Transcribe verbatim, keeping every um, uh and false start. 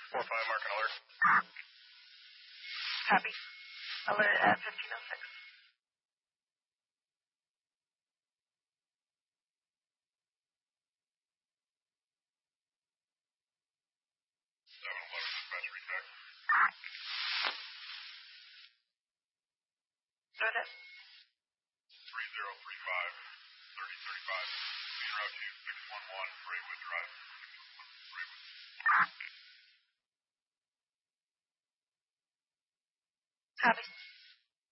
four five, mark an alert. Copy. Alert at fifteen oh six. seven eleven, dispatch recheck. Go ahead. three zero three five, thirty thirty-five. Main route to six one one, Braywood Drive. six one one, Braywood. Copy.